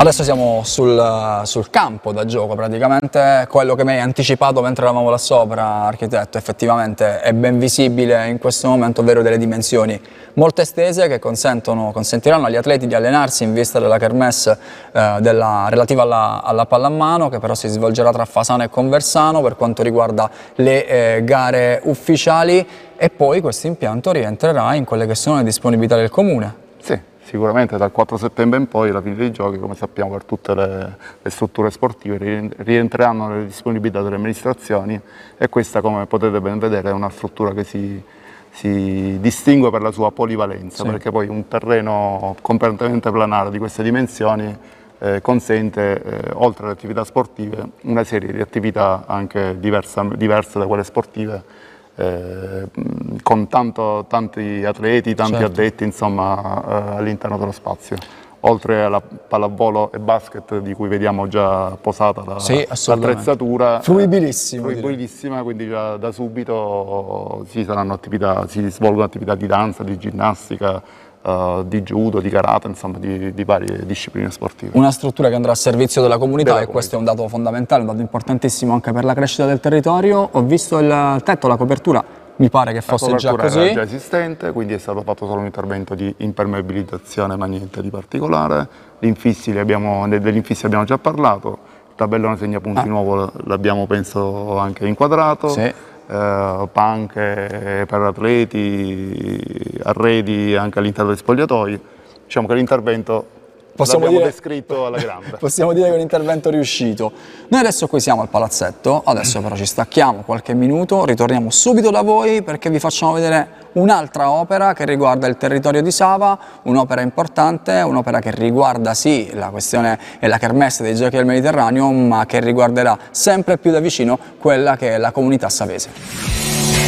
Adesso siamo sul campo da gioco, praticamente quello che mi hai anticipato mentre eravamo là sopra, architetto, effettivamente è ben visibile in questo momento, ovvero delle dimensioni molto estese che consentiranno agli atleti di allenarsi in vista della kermesse relativa alla pallamano, che però si svolgerà tra Fasano e Conversano per quanto riguarda le gare ufficiali, e poi questo impianto rientrerà in quelle che sono le disponibilità del Comune. Sì. Sicuramente dal 4 settembre in poi, la fine dei giochi, come sappiamo per tutte le strutture sportive, rientreranno nelle disponibilità delle amministrazioni, e questa, come potete ben vedere, è una struttura che si distingue per la sua polivalenza, sì, perché poi un terreno completamente planare di queste dimensioni consente, oltre alle attività sportive, una serie di attività anche diverse da quelle sportive, con tanti atleti, tanti certo, addetti, insomma, all'interno dello spazio. Oltre alla pallavolo e basket, di cui vediamo già posata l'attrezzatura, fruibilissima, quindi già da subito si svolgono attività di danza, di ginnastica, di judo, di karate, insomma di varie discipline sportive. Una struttura che andrà a servizio della comunità, e questo è un dato fondamentale, un dato importantissimo anche per la crescita del territorio. Ho visto il tetto, la copertura, mi pare che fosse già così. La copertura era già esistente, quindi è stato fatto solo un intervento di impermeabilizzazione, ma niente di particolare. Degli infissi abbiamo già parlato, il tabellone segnapunti nuovo l'abbiamo, penso, anche inquadrato. Sì. Panche per atleti, arredi anche all'interno degli spogliatoi. Diciamo che l'intervento l'abbiamo descritto alla grande. Possiamo dire che è un intervento riuscito. Noi adesso qui siamo al palazzetto, adesso però ci stacchiamo qualche minuto, ritorniamo subito da voi perché vi facciamo vedere un'altra opera che riguarda il territorio di Sava, un'opera importante, un'opera che riguarda sì la questione e la kermesse dei Giochi del Mediterraneo, ma che riguarderà sempre più da vicino quella che è la comunità savese.